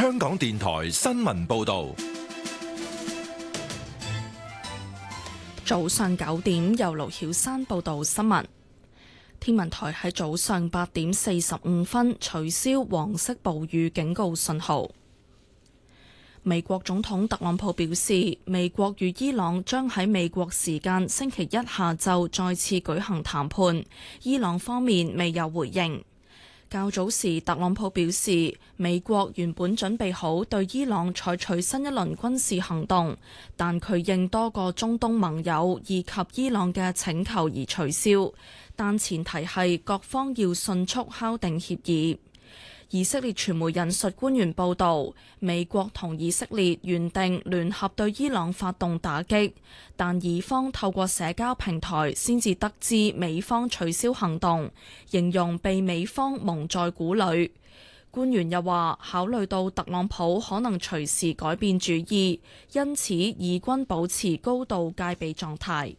香港電台新聞報道。 早上9點，由盧曉珊報道新聞。天文台喺早上8點45分取消黃色暴雨警告信號。美國總統特朗普表示，美國與伊朗將喺美國時間星期一下晝再次舉行談判，伊朗方面未有回應。較早時，特朗普表示，美國原本準備好對伊朗採取新一輪軍事行動，但佢應多個中東盟友以及伊朗嘅請求而取消，但前提係各方要迅速敲定協議。以色列傳媒引述官員報導，美國同以色列原定聯合對伊朗發動打擊，但以方透過社交平台先至得知美方取消行動，形容被美方蒙在鼓裏。官員又話，考慮到特朗普可能隨時改變主意，因此以軍保持高度戒備狀態。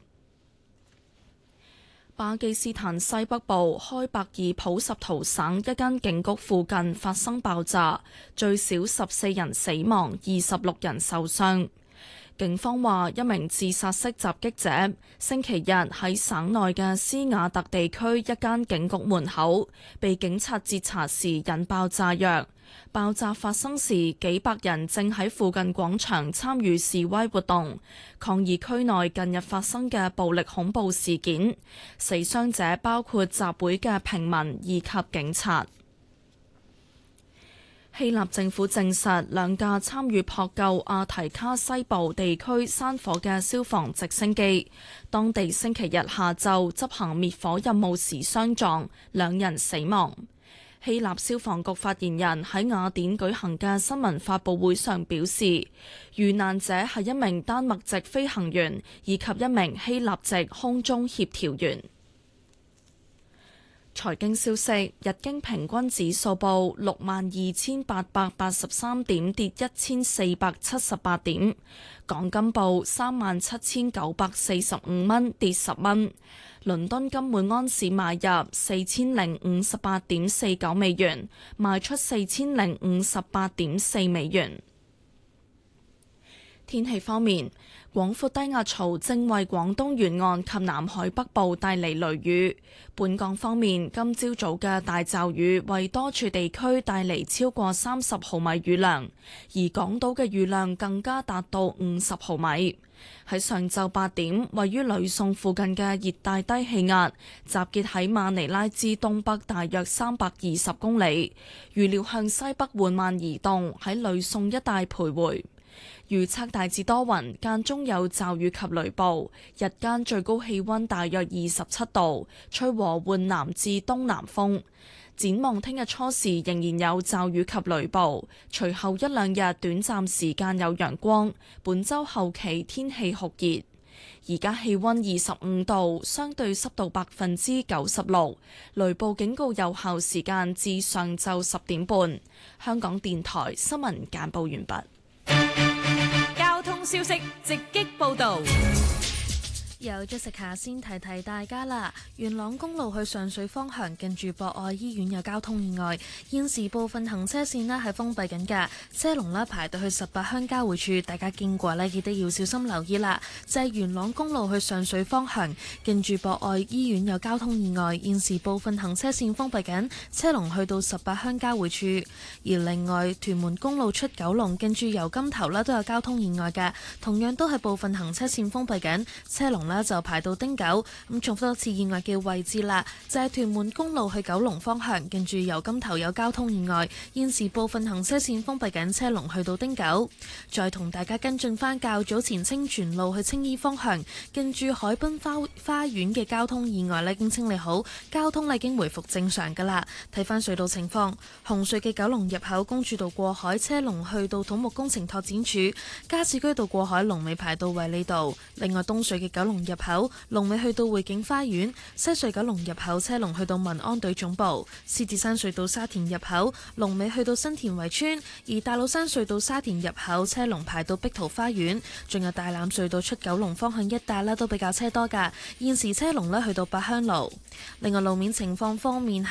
巴基斯坦西北部開伯爾普什圖省一間警局附近發生爆炸，最少14人死亡，26人受傷。警方話，一名自殺式襲擊者星期日喺省內嘅斯瓦特地區一間警局門口被警察截查時引爆炸藥。爆炸發生時，幾百人正喺附近廣場參與示威活動，抗議區內近日發生嘅暴力恐怖事件。死傷者包括集會嘅平民以及警察。希臘政府證實兩架參與撲救阿提卡西部地區山火嘅消防直升機，當地星期日下晝執行滅火任務時相撞，2人死亡。希臘消防局發言人喺雅典舉行嘅新聞發佈會上表示，遇難者係一名丹麥籍飛行員以及一名希臘籍空中協調員。財經消息，日經平均指數報62,883點，跌1478點；港金報37,945蚊，跌10蚊。倫敦金每安士買入4058.49美元，賣出4058.4美元。天氣方面，廣闊低壓槽正為廣東沿岸及南海北部帶嚟雷雨。本港方面，今朝早嘅大驟雨為多處地區帶嚟超過30毫米雨量，而港島嘅雨量更加達到50毫米。喺上晝8點，位於呂宋附近嘅熱帶低氣壓集結喺馬尼拉之東北大約320公里，預料向西北緩慢移動，喺呂宋一帶徘徊。預測大致多雲，間中有驟雨及雷暴，日間最高氣溫大約27度，吹和緩南至東南風。展望聽日初時仍然有驟雨及雷暴，隨後一兩日短暫時間有陽光。本週後期天氣酷熱，而家氣溫25度，相對濕度96%，雷暴警告有效時間至上晝10點半。香港電台新聞簡報完畢。 交通消息直擊報道。 有Jessica先提提大家啦，元朗公路去上水方向近住博愛醫院有交通意外，現時部分行車線呢係封閉緊㗎，車龍呢排到去18鄉交匯處，大家經過呢記得要小心留意啦。就係元朗公路去上水方向近住博愛醫院有交通意外，現時部分行車線封閉緊，車龍去到18鄉交匯處。而另外屯門公路出九龍近住油柑頭呢都有交通意外㗎，同樣都係部分行車線封閉緊，車龍就排到汀九。咁重複多次意外嘅位置啦，就係屯門公路去九龍方向近住油柑頭有交通意外，現時部分行車線封閉緊，車龍去到汀九。再同大家跟進翻較早前清泉路去青衣方向近住海濱花園嘅交通意外呢，已經清理好，交通已經回復正常噶啦。睇翻隧道情況，紅隧嘅九龍入口公主道過海車龍去到土木工程拓展處，加士居道過海龍尾排到衛理道。另外東隧嘅九龍入口龍尾去到匯景花園，西隧九龍入口車龍去到民安隊總部，獅子山隧道沙田入口龍尾去到新田圍村，而大老山隧道沙田入口車龍排到碧桃花園，仲有大欖隧道出九龍方向一帶都比較車多噶，現時車龍去到八鄉路。另外路面情況方面。